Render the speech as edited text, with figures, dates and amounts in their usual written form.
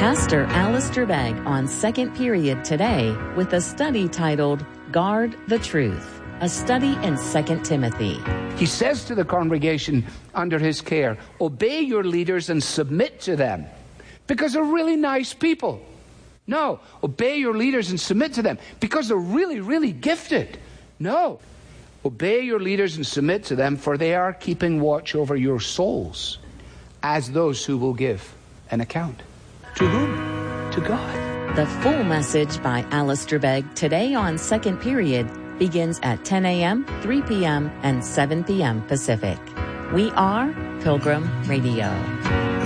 Pastor Alistair Begg on Second Period today with a study titled Guard the Truth, a study in 2 Timothy. He says to the congregation under his care, obey your leaders and submit to them because they're really nice people. No, obey your leaders and submit to them because they're really, really gifted. No, obey your leaders and submit to them, for they are keeping watch over your souls as those who will give an account. To whom? To God. The full message by Alistair Begg today on Second Period begins at 10 a.m., 3 p.m., and 7 p.m. Pacific. We are Pilgrim Radio.